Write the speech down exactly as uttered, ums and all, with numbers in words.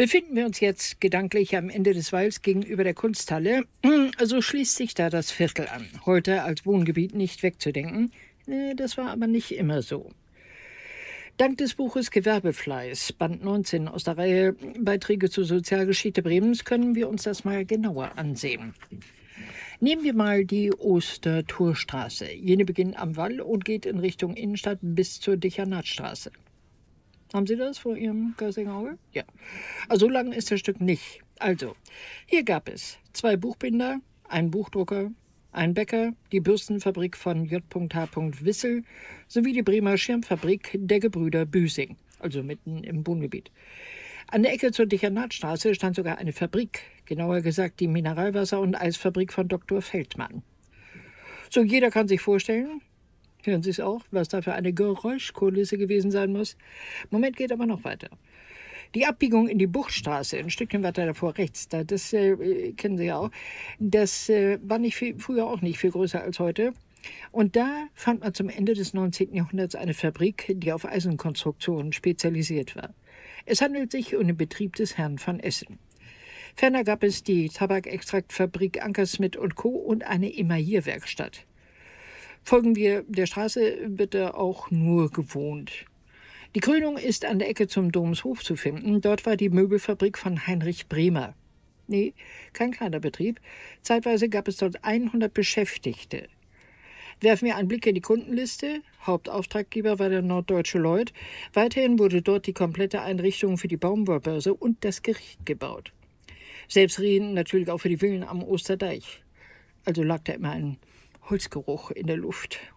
Befinden wir uns jetzt gedanklich am Ende des Walls gegenüber der Kunsthalle, so schließt sich da das Viertel an. Heute als Wohngebiet nicht wegzudenken. Das war aber nicht immer so. Dank des Buches Gewerbefleiß, Band neunzehn aus der Reihe Beiträge zur Sozialgeschichte Bremens, können wir uns das mal genauer ansehen. Nehmen wir mal die Ostertorstraße. Jene beginnt am Wall und geht in Richtung Innenstadt bis zur Dechernatstraße. Haben Sie das vor Ihrem geistigen Auge? Ja. Also so lang ist das Stück nicht. Also, hier gab es zwei Buchbinder, einen Buchdrucker, einen Bäcker, die Bürstenfabrik von J H Wissel sowie die Bremer Schirmfabrik der Gebrüder Büsing, also mitten im Wohngebiet. An der Ecke zur Dechernatstraße stand sogar eine Fabrik, genauer gesagt die Mineralwasser- und Eisfabrik von Doktor Feldmann. So, jeder kann sich vorstellen, hören Sie es auch, was da für eine Geräuschkulisse gewesen sein muss. Moment, geht aber noch weiter. Die Abbiegung in die Buchtstraße, ein Stückchen weiter davor rechts, da, das äh, kennen Sie ja auch, das äh, war nicht viel, früher auch nicht viel größer als heute. Und da fand man zum Ende des neunzehnten Jahrhunderts eine Fabrik, die auf Eisenkonstruktionen spezialisiert war. Es handelt sich um den Betrieb des Herrn von Essen. Ferner gab es die Tabakextraktfabrik Ankersmit und Co. und eine Emaillierwerkstatt. Folgen wir der Straße, wird da auch nur gewohnt. Die Krönung ist an der Ecke zum Domshof zu finden. Dort war die Möbelfabrik von Heinrich Bremer. Nee, kein kleiner Betrieb. Zeitweise gab es dort hundert Beschäftigte. Werfen wir einen Blick in die Kundenliste. Hauptauftraggeber war der Norddeutsche Lloyd. Weiterhin wurde dort die komplette Einrichtung für die Baumwollbörse und das Gericht gebaut. Selbstredend natürlich auch für die Villen am Osterdeich. Also lag da immer ein Holzgeruch in der Luft.